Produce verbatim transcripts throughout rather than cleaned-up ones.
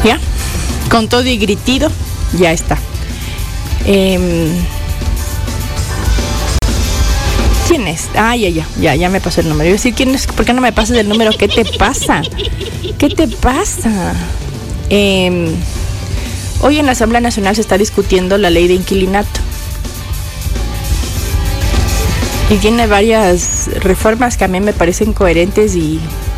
¿Ya? Con todo y gritido, ya está. Eh, ¿Quién es? Ah, ya, ya, ya, ya me pasó el número. Yo decir, ¿quién es? ¿Por qué no me pasas el número? ¿Qué te pasa? ¿Qué te pasa? Eh, hoy en la Asamblea Nacional se está discutiendo la ley de inquilinato. Y tiene varias reformas que a mí me parecen coherentes y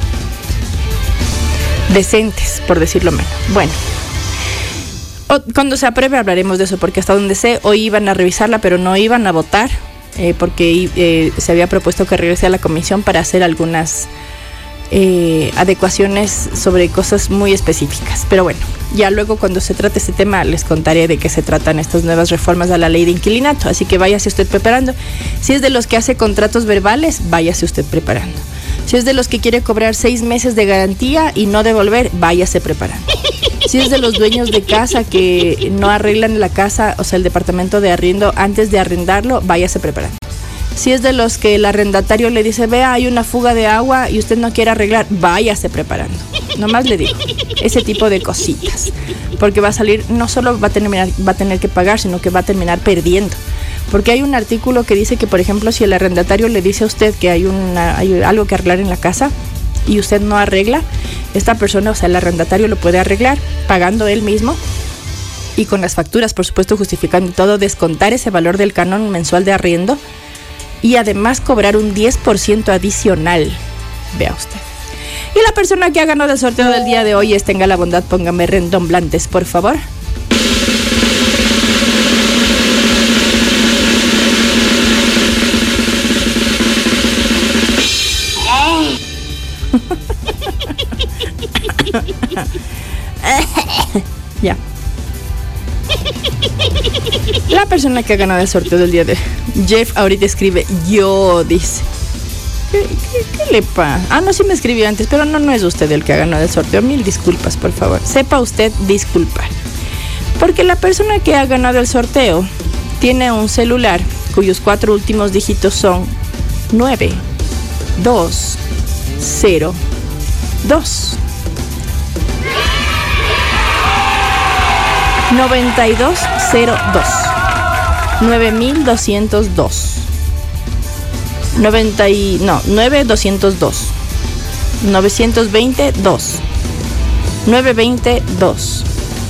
decentes, por decirlo menos. Bueno, cuando se apruebe hablaremos de eso, porque hasta donde sé, hoy iban a revisarla, pero no iban a votar. Eh, porque eh, se había propuesto que regrese a la comisión para hacer algunas eh, adecuaciones sobre cosas muy específicas. Pero bueno, ya luego cuando se trate este tema les contaré de qué se tratan estas nuevas reformas a la ley de inquilinato. Así que váyase usted preparando. Si es de los que hace contratos verbales, váyase usted preparando. Si es de los que quiere cobrar seis meses de garantía y no devolver, váyase preparando. Si es de los dueños de casa que no arreglan la casa, o sea, el departamento de arriendo antes de arrendarlo, váyase preparando. Si es de los que el arrendatario le dice, vea, hay una fuga de agua y usted no quiere arreglar, váyase preparando. Nomás le digo, ese tipo de cositas. Porque va a salir, no solo va a terminar, va a tener que pagar, sino que va a terminar perdiendo. Porque hay un artículo que dice que, por ejemplo, si el arrendatario le dice a usted que hay, una, hay algo que arreglar en la casa y usted no arregla, esta persona, o sea, el arrendatario lo puede arreglar pagando él mismo y con las facturas, por supuesto, justificando todo, descontar ese valor del canon mensual de arriendo y además cobrar un diez por ciento adicional. Vea usted. Y la persona que ha ganado el sorteo del día de hoy es, tenga la bondad, póngame redomblantes, por favor. Ya. La persona que ha ganado el sorteo del día de Jeff ahorita escribe yo, dice. ¿Qué, qué, qué le pasa? Ah, no, sí me escribió antes, pero no, no es usted el que ha ganado el sorteo. Mil disculpas, por favor. Sepa usted disculpar. Porque la persona que ha ganado el sorteo tiene un celular cuyos cuatro últimos dígitos son nueve dos cero dos. noventa y dos cero dos, nueve mil doscientos dos, noventa y no nueve mil doscientos dos, novecientos veinte dos, novecientos veinte dos,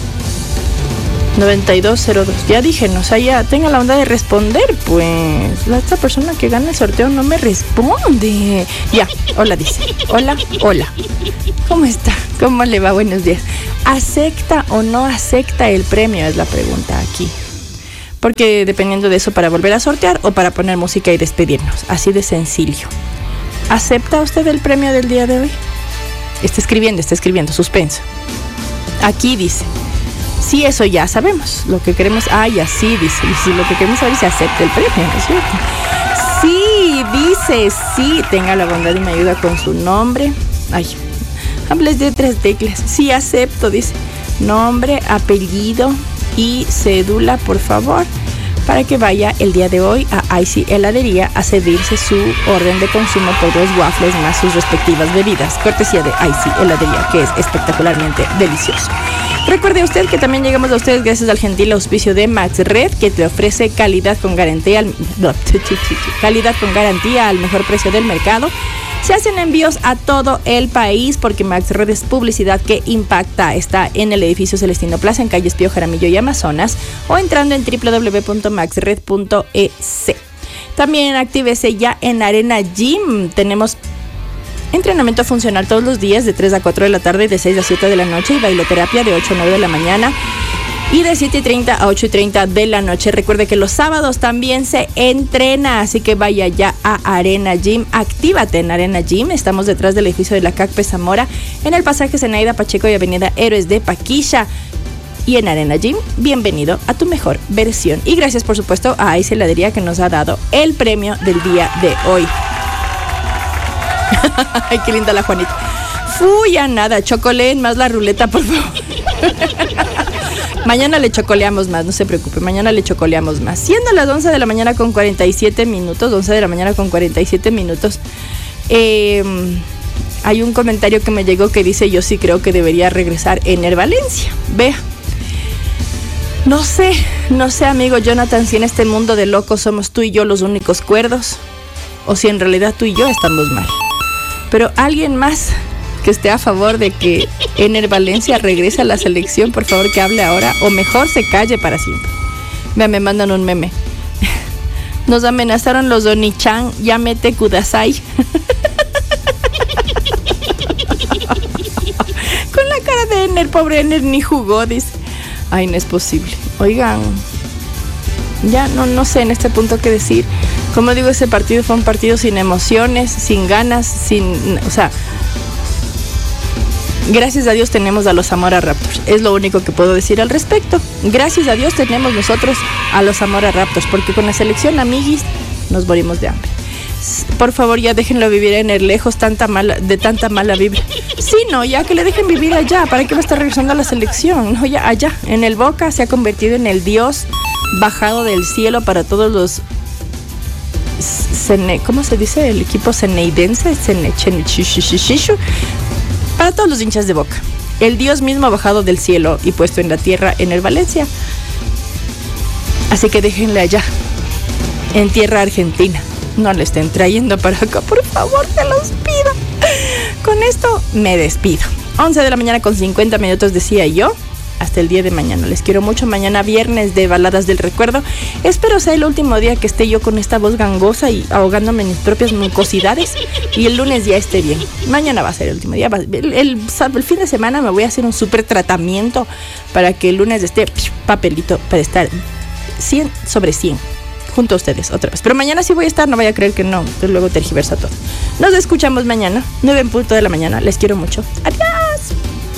noventa y dos cero dos. Ya dije, no, o sea, ya tenga la onda de responder, pues. La esta persona que gana el sorteo no me responde. Ya, hola dice. Hola, hola. ¿Cómo está? ¿Cómo le va? Buenos días. ¿Acepta o no acepta el premio? Es la pregunta aquí. Porque dependiendo de eso, para volver a sortear o para poner música y despedirnos. Así de sencillo. ¿Acepta usted el premio del día de hoy? Está escribiendo, está escribiendo, suspenso. Aquí dice. Sí, eso ya sabemos. Lo que queremos... Ah, ya sí, dice. Y si lo que queremos saber es si acepta el premio, ¿no es cierto? Sí, dice, sí. Tenga la bondad y me ayuda con su nombre. Ay, hables de tres teclas. Sí, acepto, dice. Nombre, apellido y cédula, por favor, para que vaya el día de hoy a Icy Heladería a servirse su orden de consumo por dos waffles más sus respectivas bebidas, cortesía de Icy Heladería, que es espectacularmente delicioso. Recuerde usted que también llegamos a ustedes gracias al gentil auspicio de Max Red, que te ofrece calidad con garantía al, calidad con garantía al mejor precio del mercado. Se hacen envíos a todo el país porque Max Red es publicidad que impacta. Está en el edificio Celestino Plaza, en calles Pío Jaramillo y Amazonas, o entrando en doble u doble u doble u punto max red punto e c. También actívese ya en Arena Gym. Tenemos entrenamiento funcional todos los días de tres a cuatro de la tarde, de seis a siete de la noche, y bailoterapia de ocho a nueve de la mañana y de siete y treinta a ocho y treinta de la noche. Recuerde que los sábados también se entrena, así que vaya ya a Arena Gym. Actívate en Arena Gym. Estamos detrás del edificio de la C A C P Zamora, en el pasaje Zenaida Pacheco y avenida Héroes de Paquilla. Y en Arena Gym, bienvenido a tu mejor versión. Y gracias, por supuesto, a Icy Heladería, que nos ha dado el premio del día de hoy. Ay, qué linda la Juanita. Fuya, nada, chocoleen más la ruleta, por favor. Mañana le chocoleamos más, no se preocupe, mañana le chocoleamos más. Siendo las once de la mañana con cuarenta y siete minutos, once de la mañana con cuarenta y siete minutos, eh, hay un comentario que me llegó que dice: yo sí creo que debería regresar Ener Valencia. Vea. No sé, no sé, amigo Jonathan, si en este mundo de locos somos tú y yo los únicos cuerdos, o si en realidad tú y yo estamos mal. Pero alguien más que esté a favor de que Ener Valencia regrese a la selección, por favor que hable ahora, o mejor se calle para siempre. Vea, me mandan un meme. Nos amenazaron los Oni-chan, ya mete Kudasai. Con la cara de Ener, pobre Ener, ni jugó, dice. Ay, no es posible. Oigan, ya no, no sé en este punto qué decir. Como digo, ese partido fue un partido sin emociones, sin ganas, sin... O sea, gracias a Dios tenemos a los Zamora Raptors. Es lo único que puedo decir al respecto. Gracias a Dios tenemos nosotros a los Zamora Raptors, porque con la selección, amiguis, nos morimos de hambre. Por favor, ya déjenlo vivir en el lejos tanta mala, de tanta mala vibra. Sí, no, ya que le dejen vivir allá. ¿Para qué va a estar regresando a la selección? No, ya allá. En el Boca se ha convertido en el Dios bajado del cielo para todos los... Sene, ¿cómo se dice? El equipo ceneidense. Sene, chen, shishishishishu, para todos los hinchas de Boca. El Dios mismo bajado del cielo y puesto en la tierra, Ener Valencia. Así que déjenle allá, en tierra argentina. No le estén trayendo para acá, por favor, te los pido. Con esto me despido. once de la mañana con cincuenta minutos, decía yo. Hasta el día de mañana. Les quiero mucho. Mañana viernes de Baladas del Recuerdo. Espero sea el último día que esté yo con esta voz gangosa y ahogándome en mis propias mucosidades. Y el lunes ya esté bien. Mañana va a ser el último día. El, el, el fin de semana me voy a hacer un súper tratamiento para que el lunes esté papelito para estar cien sobre cien. Junto a ustedes otra vez. Pero mañana sí voy a estar, no vaya a creer que no, que luego tergiversa todo. Nos escuchamos mañana, nueve en punto de la mañana. Les quiero mucho. Adiós.